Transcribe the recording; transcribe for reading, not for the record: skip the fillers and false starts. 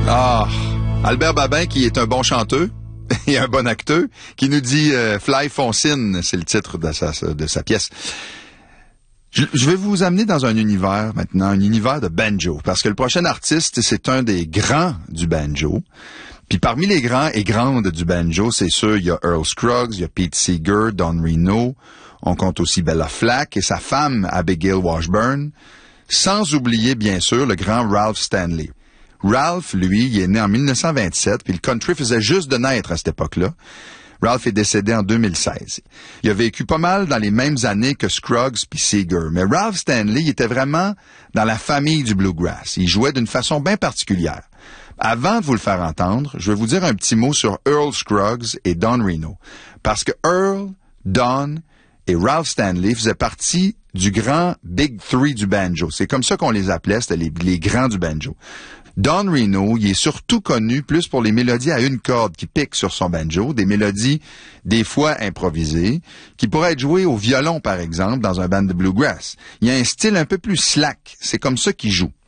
Ah, Albert Babin, qui est un bon chanteur et un bon acteur, qui nous dit Fly Foncine, c'est le titre de sa pièce. Je vais vous amener dans un univers maintenant, un univers de banjo, parce que le prochain artiste, c'est un des grands du banjo. Puis parmi les grands et grandes du banjo, c'est sûr, il y a Earl Scruggs, il y a Pete Seeger, Don Reno, on compte aussi Bella Flack et sa femme Abigail Washburn, sans oublier bien sûr le grand Ralph Stanley. Ralph, lui, il est né en 1927, puis le country faisait juste de naître à cette époque-là. Ralph est décédé en 2016. Il a vécu pas mal dans les mêmes années que Scruggs puis Seeger. Mais Ralph Stanley, il était vraiment dans la famille du bluegrass. Il jouait d'une façon bien particulière. Avant de vous le faire entendre, je vais vous dire un petit mot sur Earl Scruggs et Don Reno. Parce que Earl, Don et Ralph Stanley faisaient partie du grand Big Three du banjo. C'est comme ça qu'on les appelait, c'était les grands du banjo. Don Reno, il est surtout connu plus pour les mélodies à une corde qui piquent sur son banjo, des mélodies des fois improvisées, qui pourraient être jouées au violon, par exemple, dans un band de bluegrass. Il y a un style un peu plus slack, c'est comme ça qu'il joue.